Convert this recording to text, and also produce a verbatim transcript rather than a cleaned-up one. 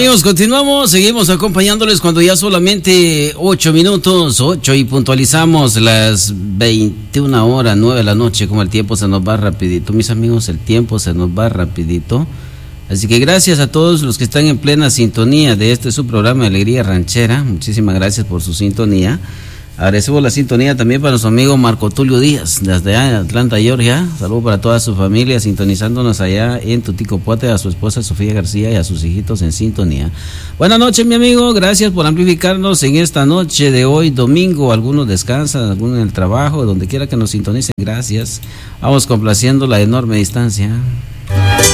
amigos, continuamos, seguimos acompañándoles cuando ya solamente ocho minutos, ocho y puntualizamos las veintiuna horas, nueve de la noche, como el tiempo se nos va rapidito, mis amigos, el tiempo se nos va rapidito. Así que gracias a todos los que están en plena sintonía de este su programa Alegría Ranchera, muchísimas gracias por su sintonía. Agradecemos la sintonía también para nuestro amigo Marco Tulio Díaz, desde Atlanta, Georgia. Saludos para toda su familia, sintonizándonos allá en Tuticopote, a su esposa Sofía García y a sus hijitos en sintonía. Buenas noches, mi amigo, gracias por amplificarnos en esta noche de hoy, domingo. Algunos descansan, algunos en el trabajo, donde quiera que nos sintonicen, gracias. Vamos complaciendo la enorme distancia.